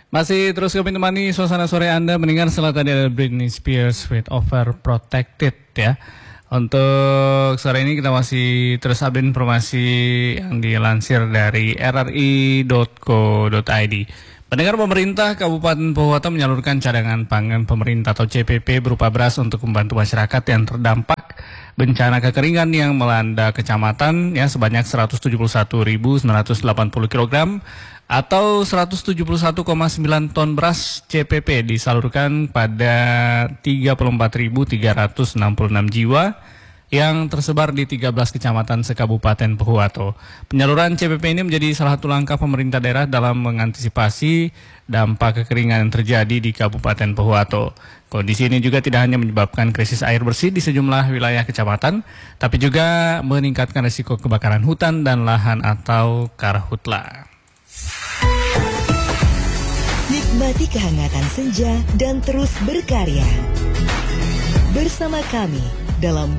Masih terus kami temani suasana sore Anda mendengar setelah tadi ada Britney Spears with Overprotected ya. Untuk sore ini kita masih terus update informasi yang dilansir dari rri.co.id. Pendengar, pemerintah Kabupaten Pohuwato menyalurkan cadangan pangan pemerintah atau CPP berupa beras untuk membantu masyarakat yang terdampak bencana kekeringan yang melanda kecamatan ya sebanyak 171.980 kg atau 171,9 ton beras CPP disalurkan pada 34.366 jiwa yang tersebar di 13 kecamatan se-Kabupaten Pohuwato. Penyaluran CPP ini menjadi salah satu langkah pemerintah daerah dalam mengantisipasi dampak kekeringan yang terjadi di Kabupaten Pohuwato. Kondisi ini juga tidak hanya menyebabkan krisis air bersih di sejumlah wilayah kecamatan, tapi juga meningkatkan risiko kebakaran hutan dan lahan atau karhutla. Nikmati kehangatan senja dan terus berkarya bersama kami dalam